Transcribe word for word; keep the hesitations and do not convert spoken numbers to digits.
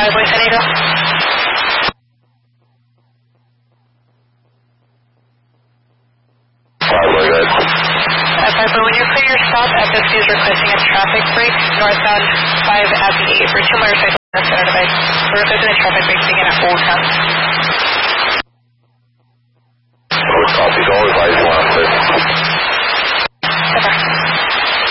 five, San Diego. Uh, five, when you're clear your stop, F S C is requesting a traffic break northbound five Avenue for two motorcycles on the center device. We're requesting a traffic break begin at Old Town.